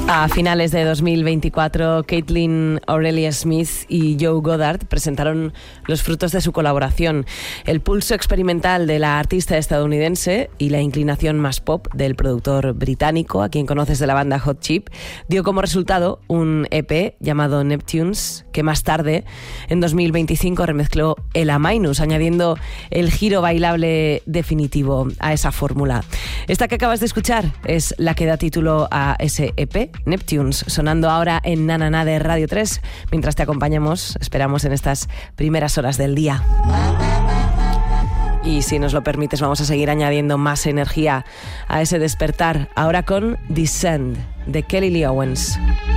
A finales de 2024, Caitlin Aurelia Smith y Joe Goddard presentaron los frutos de su colaboración. El pulso experimental de la artista estadounidense y la inclinación más pop del productor británico, a quien conoces de la banda Hot Chip, dio como resultado un EP llamado Neptunes, que más tarde, en 2025, remezcló el A Minus, añadiendo el giro bailable definitivo a esa fórmula. Esta que acabas de escuchar es la que da título a ese EP, Neptunes, sonando ahora en Na Na Na de Radio 3, mientras te acompañamos, esperamos, en estas primeras horas del día. Y si nos lo permites, vamos a seguir añadiendo más energía a ese despertar, ahora con Descend, de Kelly Lee Owens.